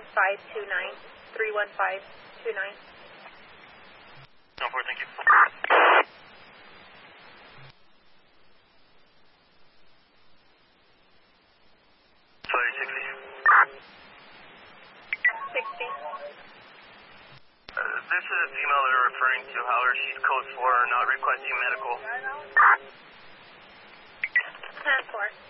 31529. 31529. 4, thank you. Sorry, 60. This is a female that are referring to Howler. She's code 4, not requesting medical. 10-4.